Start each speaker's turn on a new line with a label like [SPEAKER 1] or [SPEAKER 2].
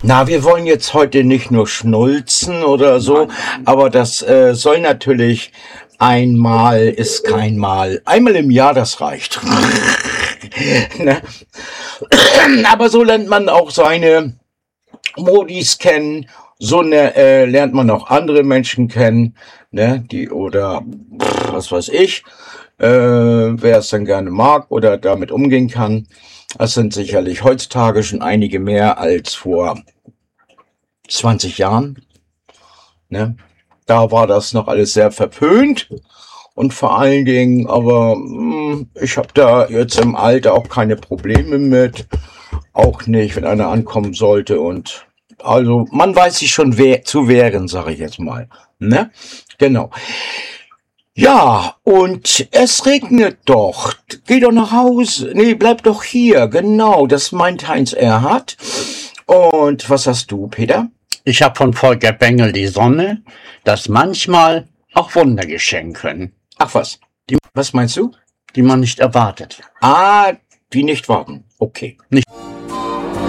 [SPEAKER 1] Na, wir wollen jetzt heute nicht nur schnulzen oder so, aber das soll natürlich einmal ist kein Mal. Einmal im Jahr, das reicht. Ne? Aber so lernt man auch seine Modis kennen. So lernt man auch andere Menschen kennen, ne? Die oder was weiß ich, wer es dann gerne mag oder damit umgehen kann. Das sind sicherlich heutzutage schon einige mehr als vor 20 Jahren. Ne? Da war das noch alles sehr verpönt und vor allen Dingen, aber ich habe da jetzt im Alter auch keine Probleme mit, auch nicht, wenn einer ankommen sollte und also man weiß sich schon zu wehren, sage ich jetzt mal. Ne? Genau. Ja, und es regnet doch. Geh doch nach Hause. Nee, bleib doch hier. Genau, das meint Heinz Erhardt. Und was hast du, Peter?
[SPEAKER 2] Ich habe von Volker Bengel die Sonne, dass manchmal auch Wunder geschehen können,
[SPEAKER 1] Ach was. Was meinst du?
[SPEAKER 2] die man nicht erwartet.
[SPEAKER 1] Ah, die nicht warten. Okay.
[SPEAKER 2] Nicht